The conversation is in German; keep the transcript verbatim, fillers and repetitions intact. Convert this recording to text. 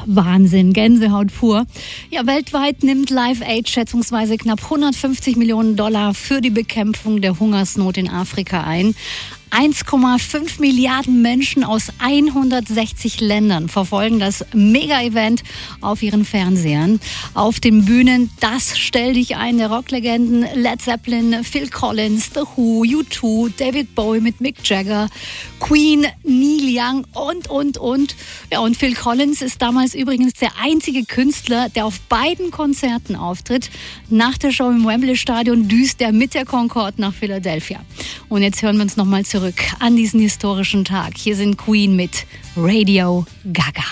Wahnsinn, Gänsehaut pur. Ja, weltweit nimmt Live Aid schätzungsweise knapp hundertfünfzig Millionen Dollar für die Bekämpfung der Hungersnot in Afrika ein. eins Komma fünf Milliarden Menschen aus hundertsechzig Ländern verfolgen das Mega-Event auf ihren Fernsehern. Auf den Bühnen, das Stell dich ein, der Rocklegenden Led Zeppelin, Phil Collins, The Who, U zwei, David Bowie mit Mick Jagger, Queen, Neil Young und, und, und. Ja, und Phil Collins ist damals übrigens der einzige Künstler, der auf beiden Konzerten auftritt. Nach der Show im Wembley-Stadion düst er mit der Concorde nach Philadelphia. Und jetzt hören wir uns nochmal zurück an diesen historischen Tag. Hier sind Queen mit Radio Gaga.